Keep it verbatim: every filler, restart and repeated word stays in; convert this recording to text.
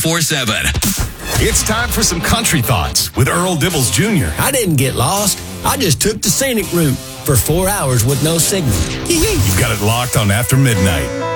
four seven. It's time for some country thoughts with Earl Dibbles Junior I didn't get lost. I just took the scenic route for four hours with no signal. You've got it locked on After Midnight.